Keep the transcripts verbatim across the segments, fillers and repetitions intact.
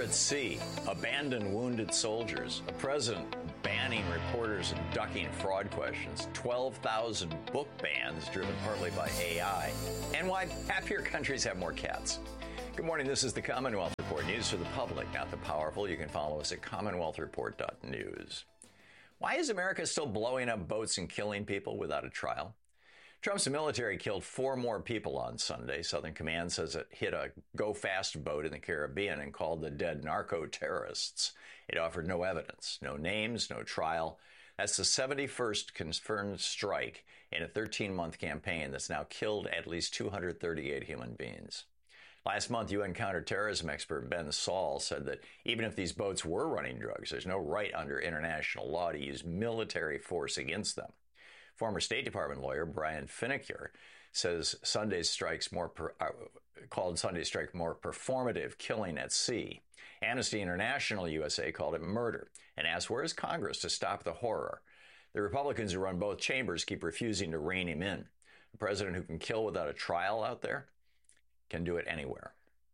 at sea, abandoned wounded soldiers, a president banning reporters and ducking fraud questions, twelve thousand book bans driven partly by A I, and why happier countries have more cats. Good morning, this is the Commonwealth Report, news for the public, not the powerful. You can follow us at commonwealth report dot news. Why is America still blowing up boats and killing people without a trial? Trump's military killed four more people on Sunday. Southern Command says it hit a go-fast boat in the Caribbean and called the dead narco-terrorists. It offered no evidence, no names, no trial. That's the seventy-first confirmed strike in a thirteen-month campaign that's now killed at least two hundred thirty-eight human beings. Last month, U N counterterrorism expert Ben Saul said that even if these boats were running drugs, there's no right under international law to use military force against them. Former State Department lawyer Brian Finneker says Sunday's strikes more per, uh, called Sunday's strike more performative killing at sea. Amnesty International U S A called it murder and asked, where is Congress to stop the horror? The Republicans who run both chambers keep refusing to rein him in. A president who can kill without a trial out there can do it anywhere.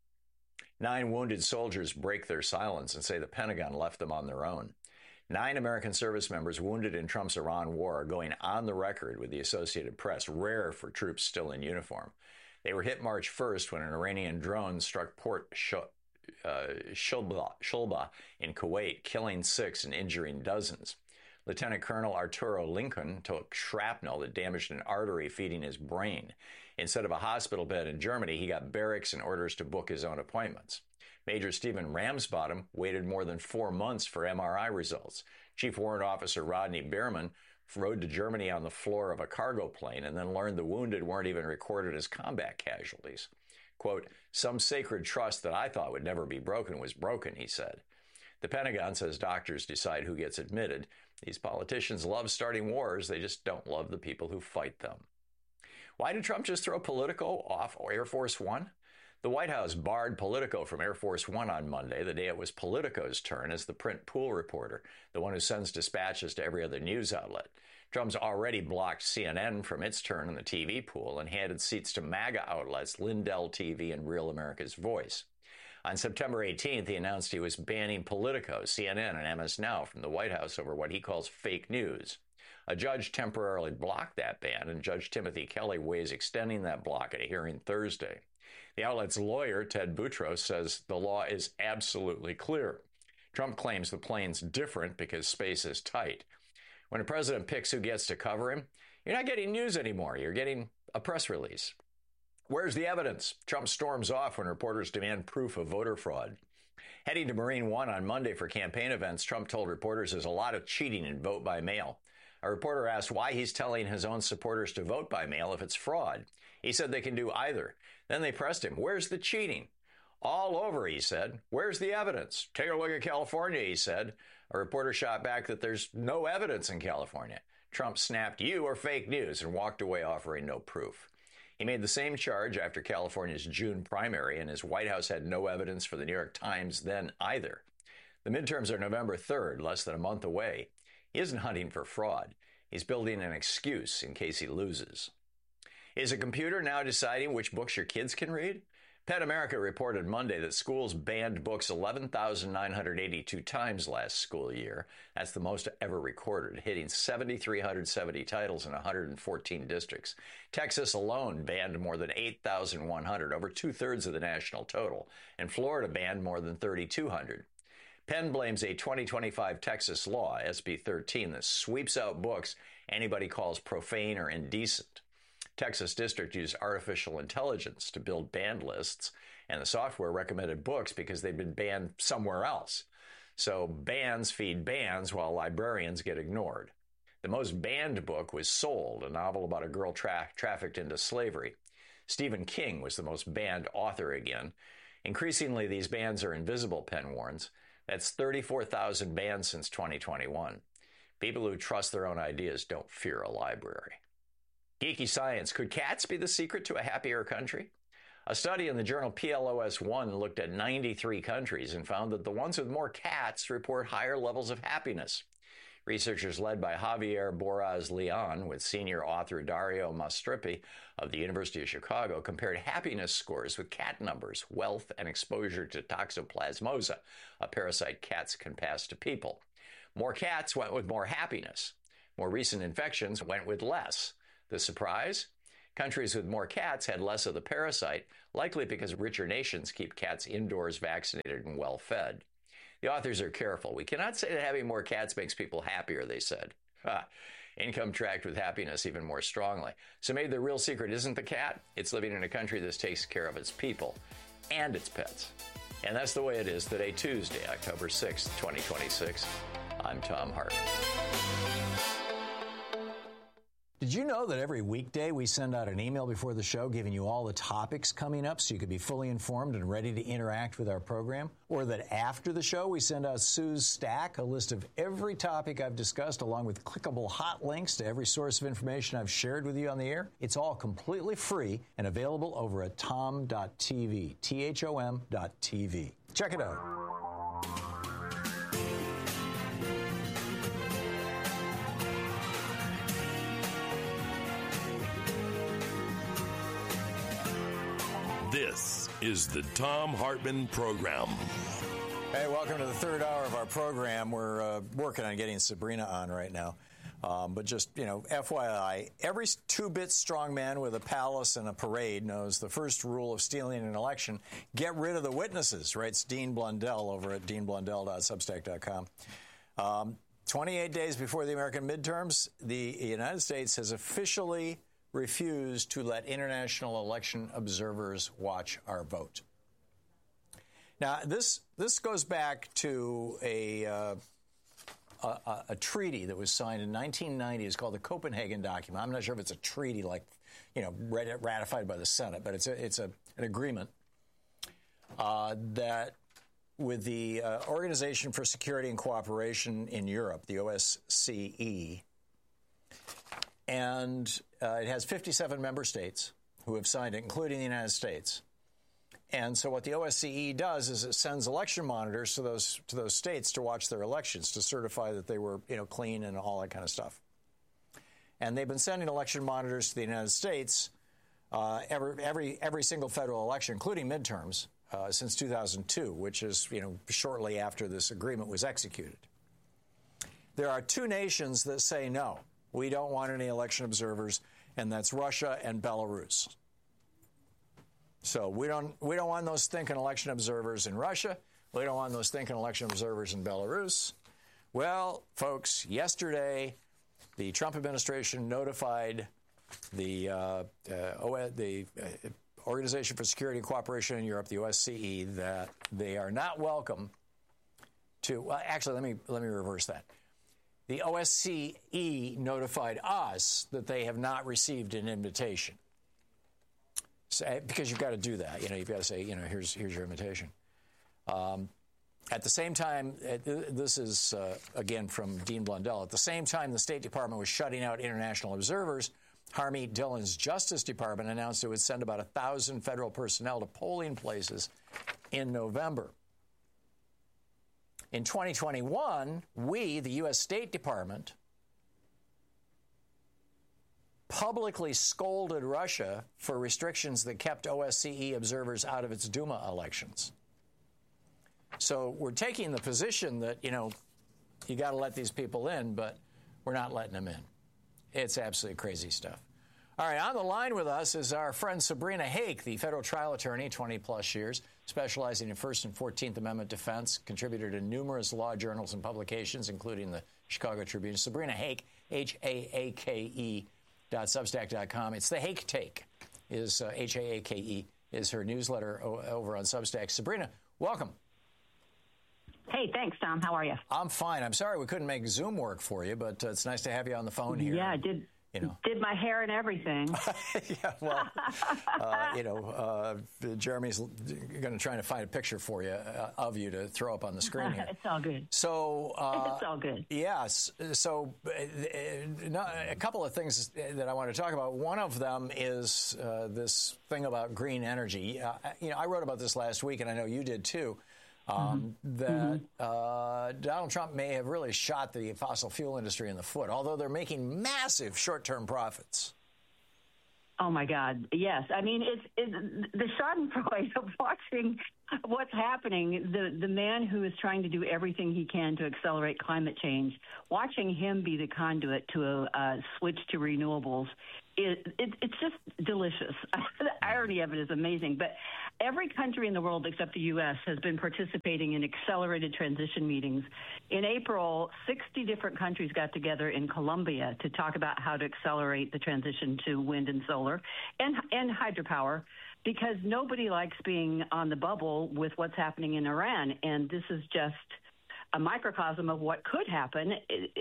Nine wounded soldiers break their silence and say the Pentagon left them on their own. Nine American service members wounded in Trump's Iran war are going on the record with the Associated Press, rare for troops still in uniform. They were hit March first when an Iranian drone struck Port Sh- uh, Shulba, Shulba in Kuwait, killing six and injuring dozens. Lieutenant Colonel Arturo Lincoln took shrapnel that damaged an artery feeding his brain. Instead of a hospital bed in Germany, he got barracks and orders to book his own appointments. Major Stephen Ramsbottom waited more than four months for M R I results. Chief Warrant Officer Rodney Bierman rode to Germany on the floor of a cargo plane and then learned the wounded weren't even recorded as combat casualties. Quote, some sacred trust that I thought would never be broken was broken, he said. The Pentagon says doctors decide who gets admitted. These politicians love starting wars. They just don't love the people who fight them. Why did Trump just throw Politico off Air Force One? The White House barred Politico from Air Force One on Monday, the day it was Politico's turn as the print pool reporter, the one who sends dispatches to every other news outlet. Trump's already blocked C N N from its turn in the T V pool and handed seats to MAGA outlets Lindell T V and Real America's Voice. On September eighteenth, he announced he was banning Politico, C N N, and M S Now from the White House over what he calls fake news. A judge temporarily blocked that ban, and Judge Timothy Kelly weighs extending that block at a hearing Thursday. The outlet's lawyer, Ted Boutros, says the law is absolutely clear. Trump claims the plane's different because space is tight. When a president picks who gets to cover him, you're not getting news anymore. You're getting a press release. Where's the evidence? Trump storms off when reporters demand proof of voter fraud. Heading to Marine One on Monday for campaign events, Trump told reporters there's a lot of cheating in vote by mail. A reporter asked why he's telling his own supporters to vote by mail if it's fraud. He said they can do either. Then they pressed him, where's the cheating? All over, he said. Where's the evidence? Take a look at California, he said. A reporter shot back that there's no evidence in California. Trump snapped, you are fake news, and walked away offering no proof. He made the same charge after California's June primary, and his White House had no evidence for the New York Times then either. The midterms are November third, less than a month away. He isn't hunting for fraud. He's building an excuse in case he loses. Is a computer now deciding which books your kids can read? Pet America reported Monday that schools banned books eleven thousand nine hundred eighty-two times last school year. That's the most ever recorded, hitting seven thousand three hundred seventy titles in one hundred fourteen districts. Texas alone banned more than eight thousand one hundred, over two-thirds of the national total, and Florida banned more than three thousand two hundred. Penn blames a twenty twenty-five Texas law, S B thirteen, that sweeps out books anybody calls profane or indecent. Texas District used artificial intelligence to build banned lists, and the software recommended books because they'd been banned somewhere else. So bans feed bans while librarians get ignored. The most banned book was Sold, a novel about a girl tra- trafficked into slavery. Stephen King was the most banned author again. Increasingly, these bans are invisible, Penn warns. That's thirty-four thousand bans since twenty twenty-one. People who trust their own ideas don't fear a library. Geeky science. Could cats be the secret to a happier country? A study in the journal P L O S one looked at ninety-three countries and found that the ones with more cats report higher levels of happiness. Researchers led by Javier Boraz Leon with senior author Dario Mastrippi of the University of Chicago compared happiness scores with cat numbers, wealth, and exposure to toxoplasmosa, a parasite cats can pass to people. More cats went with more happiness. More recent infections went with less. The surprise? Countries with more cats had less of the parasite, likely because richer nations keep cats indoors, vaccinated, and well-fed. The authors are careful. We cannot say that having more cats makes people happier, they said. Ha. Income tracked with happiness even more strongly. So maybe the real secret isn't the cat. It's living in a country that takes care of its people and its pets. And that's the way it is today, Tuesday, October sixth, twenty twenty-six. I'm Thom Hartmann. Did you know that every weekday we send out an email before the show giving you all the topics coming up so you can be fully informed and ready to interact with our program? Or that after the show we send out Sue's Stack, a list of every topic I've discussed along with clickable hot links to every source of information I've shared with you on the air? It's all completely free and available over at tom dot t v, T H O M dot T V. Check it out. This is the Thom Hartmann Program. Hey, welcome to the third hour of our program. We're uh, working on getting Sabrina on right now. Um, but just, you know, F Y I, every two-bit strong man with a palace and a parade knows the first rule of stealing an election: get rid of the witnesses, writes Dean Blundell over at dean blundell dot substack dot com. Um, twenty-eight days before the American midterms, the United States has officially refused to let international election observers watch our vote. Now, this this goes back to a, uh, a a treaty that was signed in nineteen ninety. It's called the Copenhagen document. I'm not sure if it's a treaty, like, you know, ratified by the Senate, but it's a, it's a, an agreement uh, that with the uh, Organization for Security and Cooperation in Europe, the O S C E, and uh, it has fifty-seven member states who have signed it, including the United States. And so what the O S C E does is it sends election monitors to those to those states to watch their elections, to certify that they were, you know, clean and all that kind of stuff. And they've been sending election monitors to the United States uh, every every every single federal election, including midterms, uh, since two thousand two, which is, you know, shortly after this agreement was executed. There are two nations that say no. We don't want any election observers, and that's Russia and Belarus. So we don't we don't want those thinking election observers in Russia. We don't want those thinking election observers in Belarus. Well, folks, yesterday the Trump administration notified the uh, uh, o- the uh, Organization for Security and Cooperation in Europe, the O S C E, that they are not welcome to. Well, actually, let me let me reverse that. The O S C E notified us that they have not received an invitation. So, because you've got to do that. You know, you've got to say, you know, here's here's your invitation. Um, at the same time, this is, uh, again, from Dean Blundell. At the same time the State Department was shutting out international observers, Harmeet Dillon's Justice Department announced it would send about one thousand federal personnel to polling places in November. In twenty twenty-one, we, the U S State Department, publicly scolded Russia for restrictions that kept O S C E observers out of its Duma elections. So we're taking the position that, you know, you got to let these people in, but we're not letting them in. It's absolutely crazy stuff. All right, on the line with us is our friend Sabrina Hake, the federal trial attorney, twenty plus years, specializing in First and fourteenth Amendment defense, contributor to numerous law journals and publications, including the Chicago Tribune. Sabrina Hake, H A A K E dot substack dot com. It's the Hake Take, is uh, H A A K E, is her newsletter o- over on Substack. Sabrina, welcome. Hey, thanks, Tom. How are you? I'm fine. I'm sorry we couldn't make Zoom work for you, but uh, it's nice to have you on the phone here. Yeah, I did. You know. Did my hair and everything. Yeah, well, uh, you know, uh, Jeremy's going to try to find a picture for you uh, of you to throw up on the screen here. It's all good. So uh, it's all good. Yes. So uh, a couple of things that I want to talk about. One of them is uh, this thing about green energy. Uh, you know, I wrote about this last week, and I know you did too. Um, mm-hmm. that mm-hmm. uh, Donald Trump may have really shot the fossil fuel industry in the foot, although they're making massive short-term profits. Oh, my God. Yes. I mean, it's, it's the schadenfreude of watching what's happening. The, the man who is trying to do everything he can to accelerate climate change, watching him be the conduit to a, a switch to renewables, it, it, it's just delicious. The irony of it is amazing. But every country in the world except the U S has been participating in accelerated transition meetings. In April, sixty different countries got together in Colombia to talk about how to accelerate the transition to wind and solar and, and hydropower, because nobody likes being on the bubble with what's happening in Iran. And this is just a microcosm of what could happen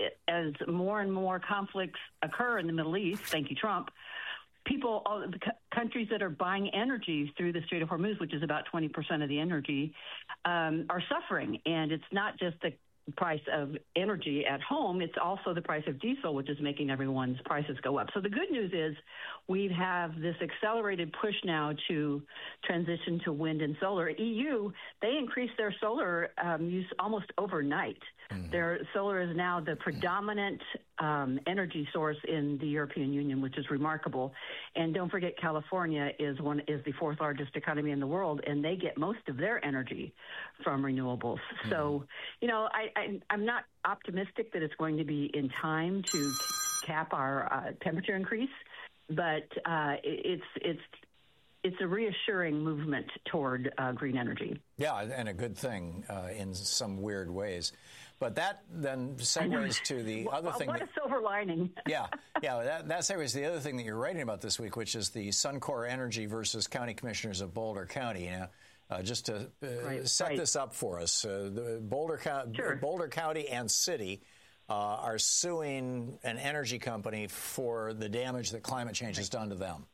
as more and more conflicts occur in the Middle East. Thank you, Trump. People, all the countries that are buying energy through the Strait of Hormuz, which is about twenty percent of the energy, um, are suffering. And it's not just the price of energy at home, it's also the price of diesel, which is making everyone's prices go up. So the good news is we have this accelerated push now to transition to wind and solar. E U, they increased their solar um, use almost overnight. Mm-hmm. Their solar is now the predominant um, energy source in the European Union, which is remarkable. And don't forget, California is one is the fourth largest economy in the world, and they get most of their energy from renewables. Mm-hmm. So, you know, I, I, I'm not optimistic that it's going to be in time to cap our uh, temperature increase, but uh, it's it's it's a reassuring movement toward uh, green energy. Yeah, and a good thing uh, in some weird ways. But that then segues to the well, other thing. What that, a silver lining. yeah, yeah, that, that segues to the other thing that you're writing about this week, which is the Suncor Energy versus County Commissioners of Boulder County. You know, uh, just to uh, right, set right. this up for us, uh, the Boulder, sure. Boulder County and City uh, are suing an energy company for the damage that climate change has done to them.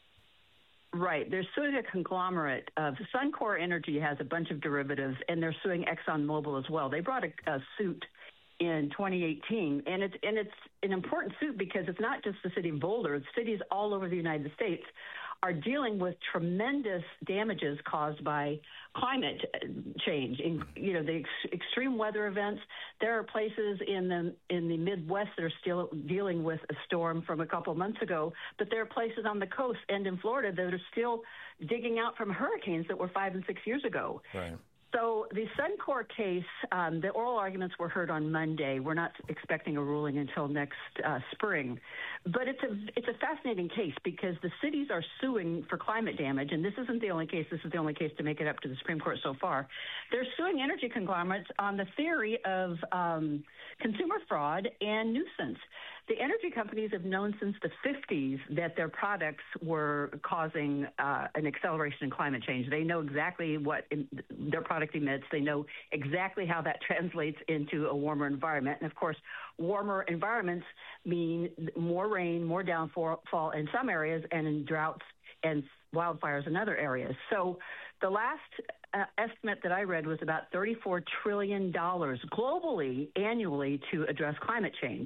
Right. They're suing a conglomerate of Suncor Energy has a bunch of derivatives, and they're suing ExxonMobil as well. They brought a, a suit in twenty eighteen, and it's and it's an important suit because it's not just the city of Boulder. Cities all over the United States are dealing with tremendous damages caused by climate change. In, you know, the ex- extreme weather events. There are places in the in the Midwest that are still dealing with a storm from a couple of months ago, but there are places on the coast and in Florida that are still digging out from hurricanes that were five and six years ago. Right. So the Suncor case, um, the oral arguments were heard on Monday. We're not expecting a ruling until next uh, spring. But it's a it's a fascinating case because the cities are suing for climate damage, and this isn't the only case. This is the only case to make it up to the Supreme Court so far. They're suing energy conglomerates on the theory of um, consumer fraud and nuisance. The energy companies have known since the fifties that their products were causing uh, an acceleration in climate change. They know exactly what in, their product emits. They know exactly how that translates into a warmer environment. And, of course, warmer environments mean more rain, more downfall in some areas, and in droughts and wildfires in other areas. So the last uh, estimate that I read was about thirty-four trillion dollars globally annually to address climate change.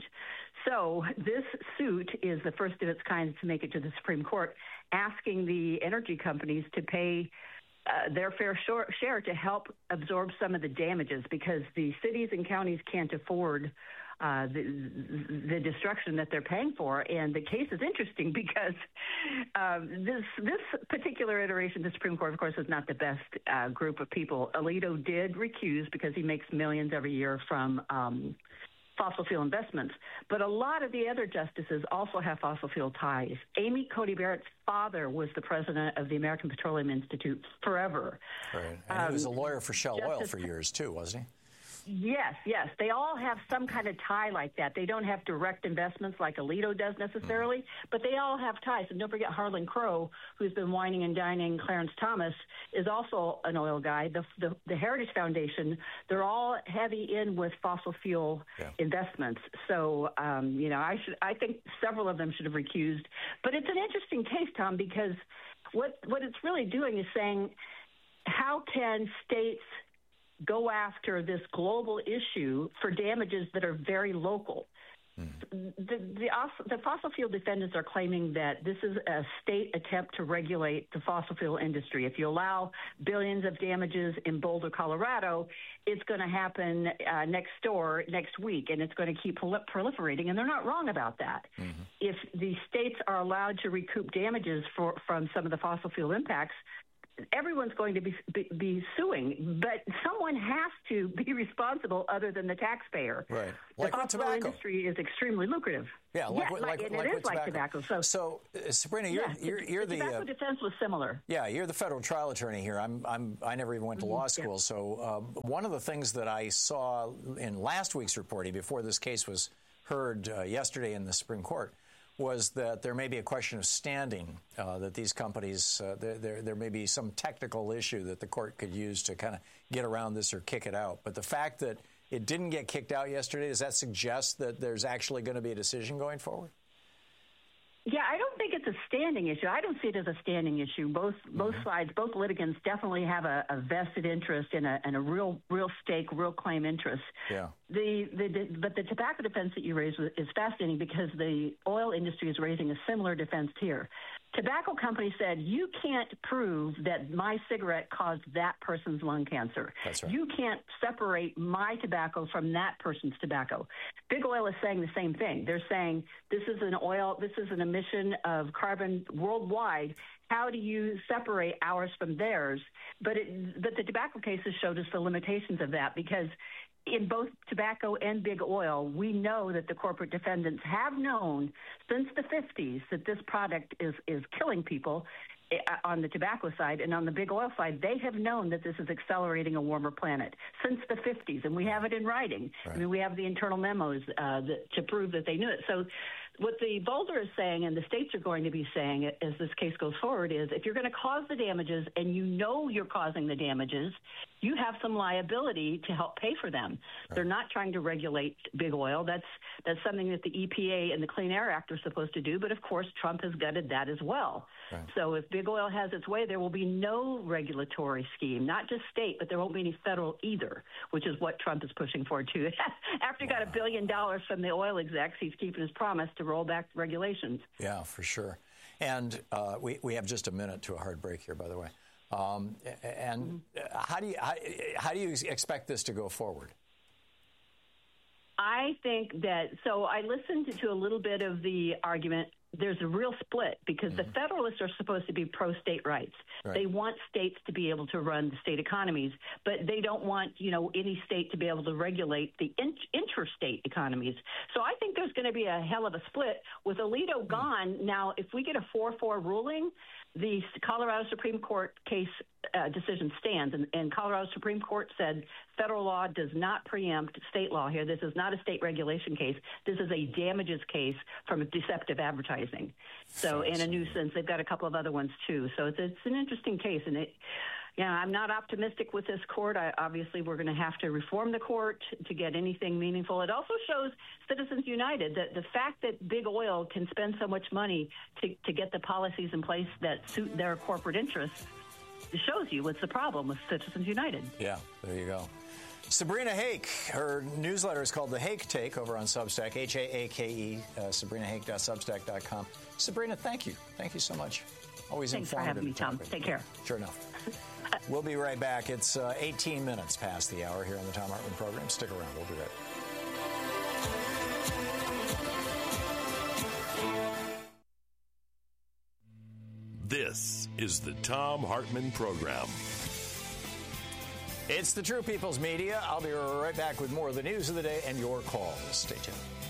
So this suit is the first of its kind to make it to the Supreme Court, asking the energy companies to pay uh, their fair share to help absorb some of the damages because the cities and counties can't afford uh, the, the destruction that they're paying for. And the case is interesting because um, this this particular iteration, the Supreme Court, of course, is not the best uh, group of people. Alito did recuse because he makes millions every year from um, fossil fuel investments. But a lot of the other justices also have fossil fuel ties. Amy Coney Barrett's father was the president of the American Petroleum Institute forever. Right. And um, he was a lawyer for Shell Justice Oil for years, too, wasn't he? Yes, yes. They all have some kind of tie like that. They don't have direct investments like Alito does necessarily, mm-hmm. but they all have ties. And don't forget Harlan Crow, who's been whining and dining Clarence Thomas, is also an oil guy. The the, the Heritage Foundation, they're all heavy in with fossil fuel yeah. investments. So, um, you know, I should I think several of them should have recused. But it's an interesting case, Tom, because what what it's really doing is saying, how can states go after this global issue for damages that are very local? The, the, the fossil fuel defendants are claiming that this is a state attempt to regulate the fossil fuel industry. If you allow billions of damages in Boulder, Colorado, it's going to happen uh, next door next week, and it's going to keep prol- proliferating, and they're not wrong about that. Mm-hmm. If the states are allowed to recoup damages for, from some of the fossil fuel impacts, everyone's going to be, be be suing, but someone has to be responsible other than the taxpayer. Right. The like fossil tobacco. industry is extremely lucrative. Yeah, like, yeah, like, like, like, and like it is with like tobacco. tobacco. So, so uh, Sabrina, you're yeah, you're, you're the, the tobacco uh, defense was similar. Yeah, you're the federal trial attorney here. I'm I'm I never even went to Mm-hmm, law school. yeah. So uh, one of the things that I saw in last week's reporting before this case was heard uh, yesterday in the Supreme Court was that there may be a question of standing, uh, that these companies, uh, there, there there may be some technical issue that the court could use to kind of get around this or kick it out. But the fact that it didn't get kicked out yesterday, does that suggest that there's actually going to be a decision going forward? Yeah, I don't think it's a standing issue. I don't see it as a standing issue. Both mm-hmm. both sides, both litigants definitely have a, a vested interest in a, in a real real stake, real claim interest. Yeah. The, the, the but the tobacco defense that you raised is fascinating because the oil industry is raising a similar defense here. Tobacco companies said, you can't prove that my cigarette caused that person's lung cancer. That's right. You can't separate my tobacco from that person's tobacco. Big Oil is saying the same thing. They're saying this is an oil, this is an emission of carbon worldwide. How do you separate ours from theirs? But it, but the tobacco cases showed us the limitations of that because in both tobacco and big oil, we know that the corporate defendants have known since the fifties that this product is, is killing people on the tobacco side. And on the big oil side, they have known that this is accelerating a warmer planet since the fifties. And we have it in writing. Right. I mean, we have the internal memos uh, that, to prove that they knew it. So what the Boulder is saying and the states are going to be saying as this case goes forward is if you're going to cause the damages and you know you're causing the damages, you have some liability to help pay for them. Right. They're not trying to regulate big oil. That's that's something that the E P A and the Clean Air Act are supposed to do. But, of course, Trump has gutted that as well. Right. So if big oil has its way, there will be no regulatory scheme, not just state, but there won't be any federal either, which is what Trump is pushing for, too. After he wow. got a billion dollars from the oil execs, he's keeping his promise to roll back regulations. Yeah, for sure. And uh, we, we have just a minute to a hard break here, by the way. Um, and mm-hmm. how do you how, how do you expect this to go forward? I think that, so I listened to, to a little bit of the argument. There's a real split because mm-hmm. the Federalists are supposed to be pro-state rights. Right. They want states to be able to run the state economies, but they don't want, you know, any state to be able to regulate the in- interstate economies. So I think there's going to be a hell of a split. With Alito mm-hmm. gone, now if we get a four four ruling, the Colorado Supreme Court case uh, decision stands, and, and Colorado Supreme Court said federal law does not preempt state law here. This is not a state regulation case. This is a damages case from deceptive advertising. So, in a nuisance, they've got a couple of other ones too. So it's, it's an interesting case, and it. Yeah, I'm not optimistic with this court. I, obviously, we're going to have to reform the court to get anything meaningful. It also shows Citizens United that the fact that big oil can spend so much money to, to get the policies in place that suit their corporate interests shows you what's the problem with Citizens United. Yeah, there you go. Sabrina Hake, her newsletter is called The Hake Take over on Substack, H A A K E, uh, sabrina hake dot substack dot com. Sabrina, thank you. Thank you so much. Always Thanks informative. for having me, Tom. Topic. Take care. Sure enough. We'll be right back. It's uh, eighteen minutes past the hour here on the Tom Hartman program. Stick around. We'll be right back. This is the Tom Hartman program. It's the True People's Media. I'll be right back with more of the news of the day and your calls. Stay tuned.